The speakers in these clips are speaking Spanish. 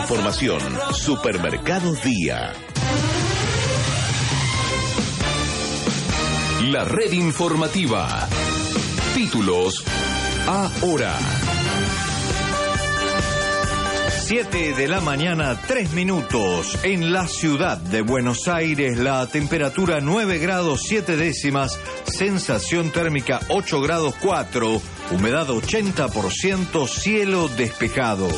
información. Supermercado Día. La red informativa. Títulos ahora. 7 de la mañana, 3 minutos. En la ciudad de Buenos Aires, la temperatura 9 grados 7 décimas, sensación térmica 8 grados 4, humedad 80%, cielo despejado.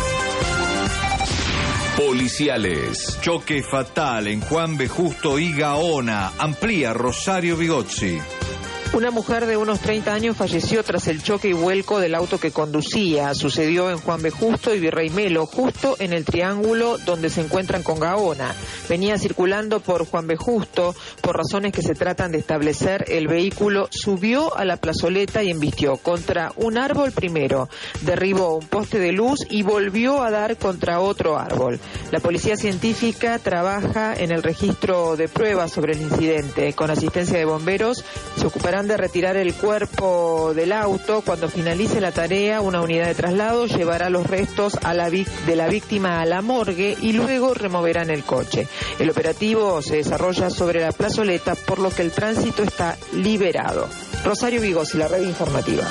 Policiales. Choque fatal en Juan B. Justo y Gaona. Amplía Rosario Vigozzi. Una mujer de unos 30 años falleció tras el choque y vuelco del auto que conducía. Sucedió en Juan B. Justo y Virrey Melo, justo en el triángulo donde se encuentran con Gaona. Venía circulando por Juan B. Justo. Por razones que se tratan de establecer, el vehículo subió a la plazoleta y embistió contra un árbol primero. Derribó un poste de luz y volvió a dar contra otro árbol. La policía científica trabaja en el registro de pruebas sobre el incidente. Con asistencia de bomberos se ocuparán de retirar el cuerpo del auto. Cuando finalice la tarea, una unidad de traslado llevará los restos de la víctima a la morgue y luego removerán el coche. El operativo se desarrolla sobre la plazoleta, por lo que el tránsito está liberado. Rosario Vigozzi, la red informativa.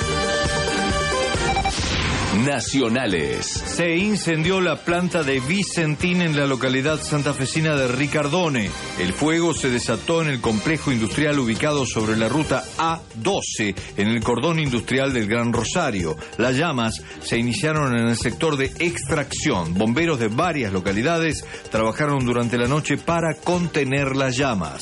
Nacionales. Se incendió la planta de Vicentín en la localidad santafesina de Ricardone. El fuego se desató en el complejo industrial ubicado sobre la ruta A12, en el cordón industrial del Gran Rosario. Las llamas se iniciaron en el sector de extracción. Bomberos de varias localidades trabajaron durante la noche para contener las llamas.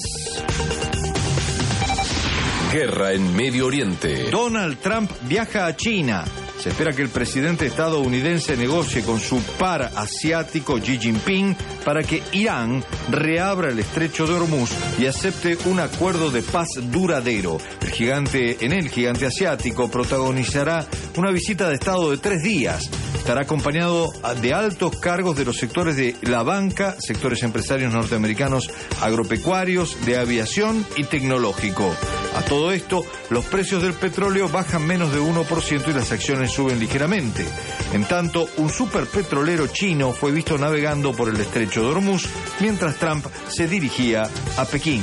Guerra en Medio Oriente. Donald Trump viaja a China. Se espera que el presidente estadounidense negocie con su par asiático Xi Jinping para que Irán reabra el estrecho de Hormuz y acepte un acuerdo de paz duradero. El gigante asiático protagonizará una visita de estado de 3 días. Estará acompañado de altos cargos de los sectores de la banca, sectores empresarios norteamericanos, agropecuarios, de aviación y tecnológico. A todo esto, los precios del petróleo bajan menos de 1% y las acciones suben ligeramente. En tanto, un superpetrolero chino fue visto navegando por el estrecho de Hormuz mientras Trump se dirigía a Pekín.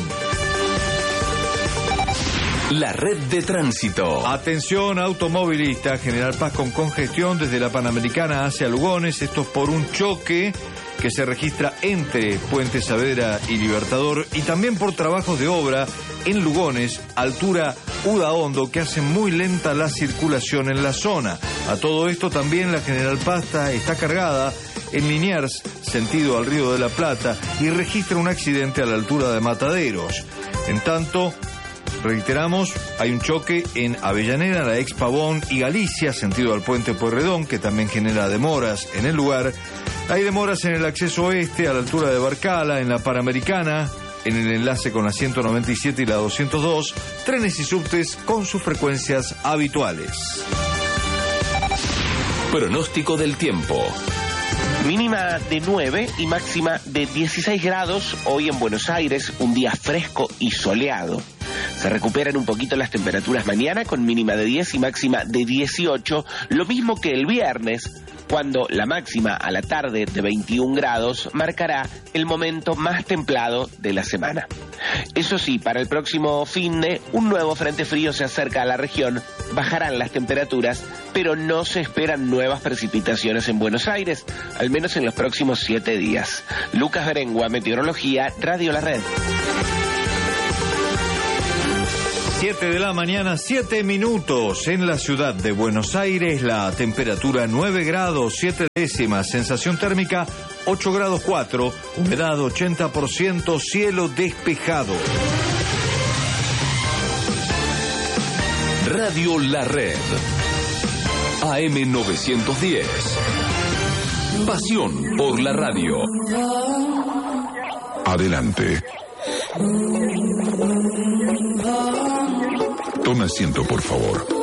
La red de tránsito. Atención automovilista, General Paz con congestión desde la Panamericana hacia Lugones. Esto es por un choque que se registra entre Puente Saavedra y Libertador y también por trabajos de obra en Lugones, altura Udaondo, que hace muy lenta la circulación en la zona. A todo esto también la General Paz está cargada en Liniers, sentido al Río de la Plata, y registra un accidente a la altura de Mataderos. En tanto, reiteramos, hay un choque en Avellaneda, la ex Pavón y Galicia, sentido al puente Pueyrredón, que también genera demoras en el lugar. Hay demoras en el acceso oeste, a la altura de Barcala, en la Panamericana, en el enlace con la 197 y la 202, trenes y subtes con sus frecuencias habituales. Pronóstico del tiempo. Mínima de 9 y máxima de 16 grados hoy en Buenos Aires, un día fresco y soleado. Se recuperan un poquito las temperaturas mañana con mínima de 10 y máxima de 18, lo mismo que el viernes, cuando la máxima a la tarde de 21 grados marcará el momento más templado de la semana. Eso sí, para el próximo fin de un nuevo frente frío se acerca a la región, bajarán las temperaturas, pero no se esperan nuevas precipitaciones en Buenos Aires, al menos en los próximos 7 días. Lucas Berengua, Meteorología, Radio La Red. 7 de la mañana, 7 minutos. En la ciudad de Buenos Aires, la temperatura 9 grados 7 décimas, sensación térmica 8 grados 4, humedad 80%, cielo despejado. Radio La Red. AM 910. Pasión por la radio. Adelante. Tome asiento, por favor.